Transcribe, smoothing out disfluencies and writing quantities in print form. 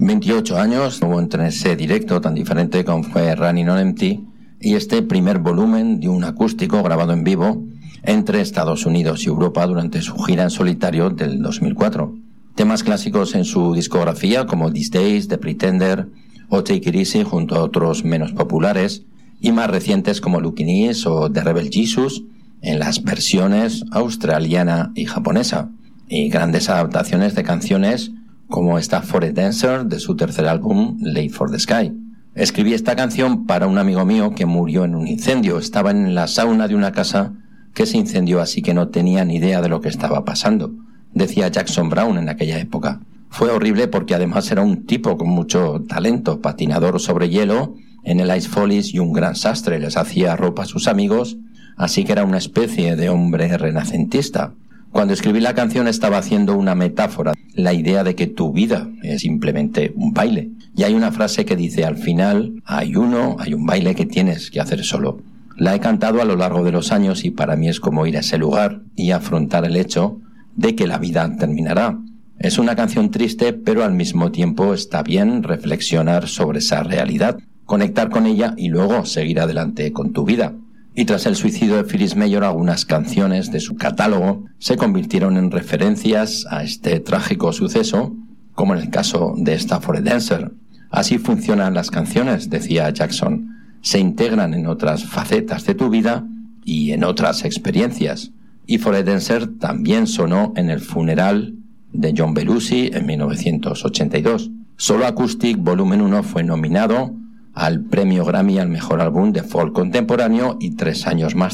28 años hubo entre ese directo tan diferente como fue Running on Empty y este primer volumen de un acústico grabado en vivo entre Estados Unidos y Europa durante su gira en solitario del 2004. Temas clásicos en su discografía como These Days, The Pretender o Take It Easy junto a otros menos populares y más recientes como Looking East o The Rebel Jesus en las versiones australiana y japonesa, y grandes adaptaciones de canciones como esta For a Dancer de su tercer álbum Late for the Sky. Escribí esta canción para un amigo mío que murió en un incendio. Estaba en la sauna de una casa que se incendió, así que no tenía ni idea de lo que estaba pasando, decía Jackson Browne en aquella época. Fue horrible porque además era un tipo con mucho talento, patinador sobre hielo en el Ice Follies y un gran sastre, les hacía ropa a sus amigos, así que era una especie de hombre renacentista. Cuando escribí la canción estaba haciendo una metáfora, la idea de que tu vida es simplemente un baile. Y hay una frase que dice, al final hay un baile que tienes que hacer solo. La he cantado a lo largo de los años y para mí es como ir a ese lugar y afrontar el hecho de que la vida terminará. Es una canción triste, pero al mismo tiempo está bien reflexionar sobre esa realidad, conectar con ella y luego seguir adelante con tu vida. Y tras el suicidio de Phyllis Mayor, algunas canciones de su catálogo se convirtieron en referencias a este trágico suceso, como en el caso de esta For a Dancer. Así funcionan las canciones, decía Jackson. Se integran en otras facetas de tu vida y en otras experiencias. Y For a Dancer también sonó en el funeral de John Belushi en 1982. Solo Acoustic Volumen 1 fue nominado al premio Grammy al mejor álbum de folk contemporáneo y 3 años más